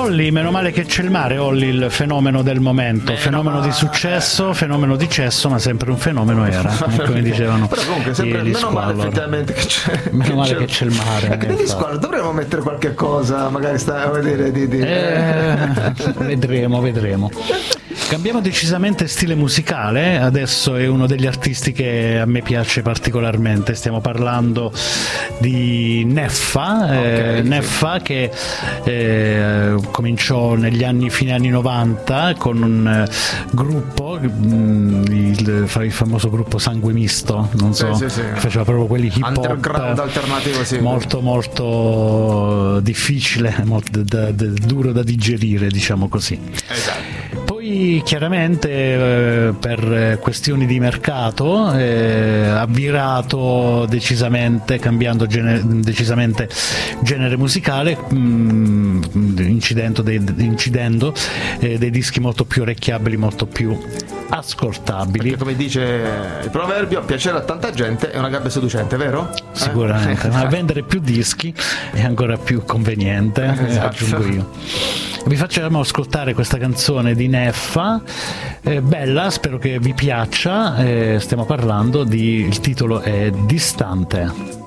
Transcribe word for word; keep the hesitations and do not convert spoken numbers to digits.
Olli, meno male che c'è il mare. Olli, il fenomeno del momento, meno fenomeno male. Di successo, fenomeno di cesso, ma sempre un fenomeno era, come dicevano. Però comunque sempre gli meno squallor. male effettivamente che c'è, meno che male c'è, che c'è il mare. Anche negli squallor dovremmo mettere qualche cosa, magari sta a vedere di, di... Eh, vedremo, vedremo. Cambiamo decisamente stile musicale, adesso è uno degli artisti che a me piace particolarmente, stiamo parlando di Neffa, okay, eh, sì. Neffa che eh, cominciò negli anni, fine anni novanta con un uh, gruppo, mh, il, il famoso gruppo Sangue Misto, non so, sì, sì, sì. che faceva proprio quelli hip hop underground alternativo, sì, molto molto difficile, molto da, da, duro da digerire, diciamo così. Esatto. Poi chiaramente eh, per questioni di mercato eh, ha virato decisamente, cambiando genere, decisamente genere musicale, mh, incidendo, dei, incidendo eh, dei dischi molto più orecchiabili, molto più ascoltabili. Perché, come dice il proverbio, piacere a tanta gente è una gabbia seducente, vero? Sicuramente, eh? ma vendere più dischi è ancora più conveniente, esatto. eh, aggiungo io. Vi facciamo ascoltare questa canzone di Neffa, eh, bella, spero che vi piaccia, eh, stiamo parlando di, il titolo è Distante.